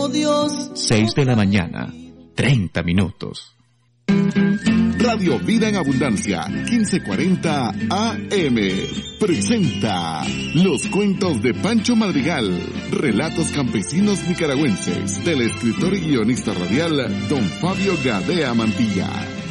como Dios. 6 de la mañana, 30 minutos. Radio Vida en Abundancia, 1540 AM, presenta Los Cuentos de Pancho Madrigal, relatos campesinos nicaragüenses, del escritor y guionista radial Don Fabio Gadea Mantilla.